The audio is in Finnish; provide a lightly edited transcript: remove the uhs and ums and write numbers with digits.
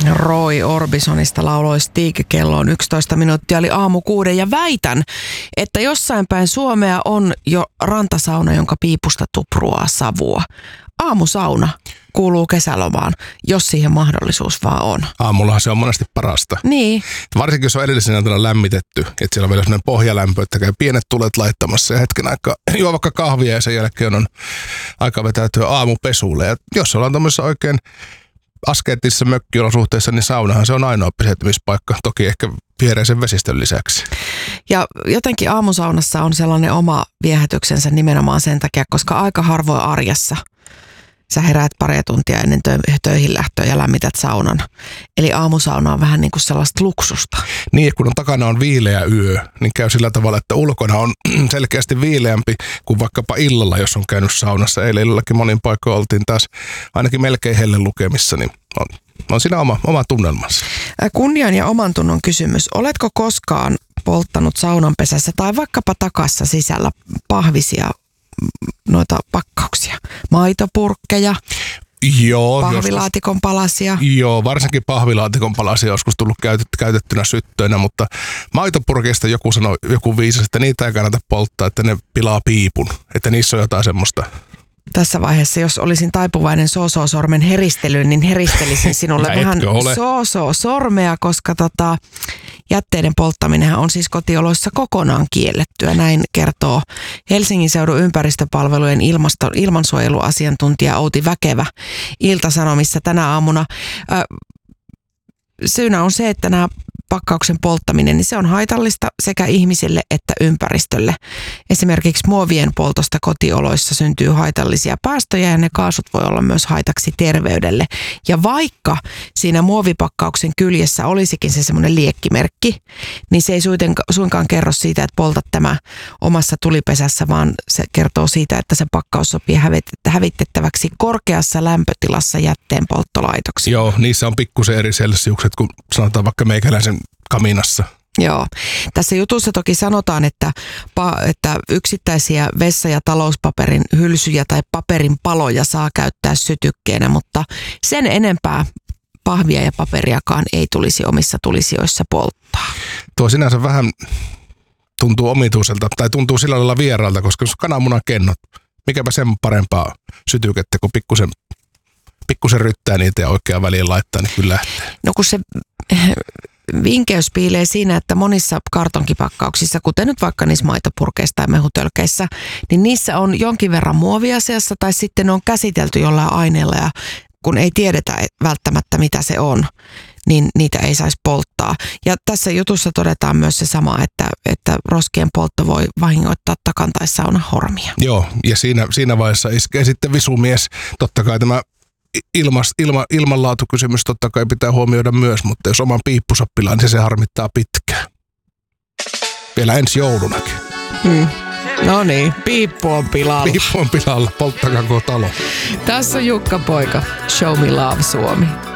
Roy Orbisonista lauloi Stig, kello on 11 minuuttia, oli 6:00 ja väitän, että jossain päin Suomea on jo rantasauna, jonka piipusta tupruaa savua. Aamusauna kuuluu kesälomaan, jos siihen mahdollisuus vaan on. Aamullahan se on monesti parasta. Niin. Varsinkin jos on edellisenä iltana lämmitetty, että siellä on vielä sellainen pohjalämpö, että käy pienet tulet laittamassa ja hetken aikaa juo vaikka kahvia ja sen jälkeen on aika vetäytyä aamupesulle. Ja jos ollaan tämmöisessä oikein askeettisessa mökkiolosuhteessa, niin saunahan se on ainoa pysähtymispaikka, toki ehkä viereisen vesistön lisäksi. Ja jotenkin aamusaunassa on sellainen oma viehätyksensä nimenomaan sen takia, koska aika harvoin arjessa sä heräät paria tuntia ennen töihin lähtöä ja lämmität saunan. Eli aamusauna on vähän niin kuin sellaista luksusta. Niin, kun takana on viileä yö, niin käy sillä tavalla, että ulkona on selkeästi viileämpi kuin vaikkapa illalla, jos on käynyt saunassa. Eilen illallakin monin paikoin oltiin taas ainakin melkein hellen lukemissa, niin on siinä oma tunnelmansa. Kunnian ja oman tunnon kysymys. Oletko koskaan polttanut saunanpesässä tai vaikkapa takassa sisällä pahvisia noita pakkauksia? Maitopurkkeja, pahvilaatikon palasia. Joo, varsinkin pahvilaatikon palasia on joskus tullut käytettynä syttöinä, mutta maitopurkeista joku viisas, että niitä ei kannata polttaa, että ne pilaa piipun, että niissä on jotain semmoista. Tässä vaiheessa, jos olisin taipuvainen sormen heristelyyn, niin heristelisin sinulle vähän sormea, koska jätteiden polttaminenhan on siis kotioloissa kokonaan kiellettyä. Näin kertoo Helsingin seudun ympäristöpalvelujen ilmansuojeluasiantuntija Outi Väkevä Ilta-Sanomissa tänä aamuna. Syynä on se, että nämä pakkauksen polttaminen, niin se on haitallista sekä ihmisille että ympäristölle. Esimerkiksi muovien poltosta kotioloissa syntyy haitallisia päästöjä ja ne kaasut voi olla myös haitaksi terveydelle. Ja vaikka siinä muovipakkauksen kyljessä olisikin se semmoinen liekkimerkki, niin se ei suinkaan kerro siitä, että poltat tämä omassa tulipesässä, vaan se kertoo siitä, että se pakkaus sopii hävitettäväksi korkeassa lämpötilassa jätteen polttolaitoksiin. Joo, niissä on pikkusen eri selsiukset kuin sanotaan vaikka meikäläisen kaminassa. Joo. Tässä jutussa toki sanotaan, että yksittäisiä vessa- ja talouspaperin hylsyjä tai paperin paloja saa käyttää sytykkeenä, mutta sen enempää pahvia ja paperiakaan ei tulisi omissa tulisijoissa polttaa. Tuo sinänsä vähän tuntuu omituiselta tai tuntuu sillä lailla vieraalta, koska jos kananmunan kennot, mikäpä sen parempaa sytykettä, kun pikkusen ryttää niitä ja oikeaan väliin laittaa, niin kyllä lähtee. No kun se vinkeys piilee siinä, että monissa kartonkipakkauksissa, kuten nyt vaikka niissä maitopurkeissa tai mehutölkeissä, niin niissä on jonkin verran muovia seassa tai sitten ne on käsitelty jollain aineella ja kun ei tiedetä välttämättä mitä se on, niin niitä ei saisi polttaa. Ja tässä jutussa todetaan myös se sama, että roskien poltto voi vahingoittaa takan tai saunahormia. Joo, ja siinä vaiheessa iskee sitten visumies. Totta kai tämä ilmanlaatukysymys totta kai pitää huomioida myös, mutta jos oman piippunsa pilaa, niin se harmittaa pitkään. Vielä ensi joulunakin. No niin, piippu on pilalla. Piippu on pilalla, polttakaa koko talo. Tässä on Jukka Poika, Show Me Love Suomi.